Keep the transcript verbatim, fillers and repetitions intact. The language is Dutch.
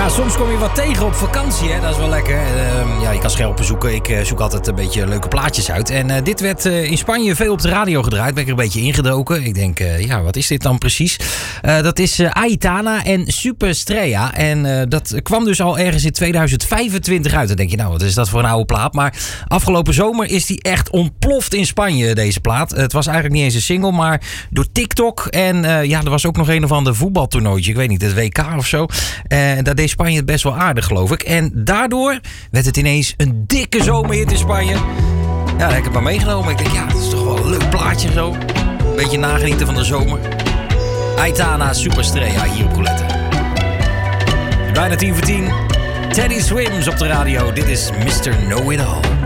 Ja, soms kom je wat tegen op vakantie, hè? Dat is wel lekker. Uh, ja, je kan schelpen zoeken. Ik uh, zoek altijd een beetje leuke plaatjes uit. En uh, dit werd uh, in Spanje veel op de radio gedraaid. Ben ik er een beetje ingedoken. Ik denk, uh, ja, wat is dit dan precies? Uh, dat is uh, Aitana en Superestrella. En uh, dat kwam dus al ergens in tweeduizend vijfentwintig uit. Dan denk je, nou, wat is dat voor een oude plaat? Maar afgelopen zomer is die echt ontploft in Spanje, deze plaat. Uh, het was eigenlijk niet eens een single, maar door TikTok. En uh, ja, er was ook nog een of ander voetbaltoernooitje. Ik weet niet, het W K of zo. En uh, daar deed Spanje het best wel aardig, geloof ik. En daardoor werd het ineens een dikke zomerhit in Spanje. Ja, daar heb ik het maar meegenomen. Ik denk, ja, dat is toch wel een leuk plaatje zo. Een beetje nagenieten van de zomer. Aitana, Superestrella hier op Colette. Bijna tien voor tien. Teddy Swims op de radio. Dit is mister Know It All.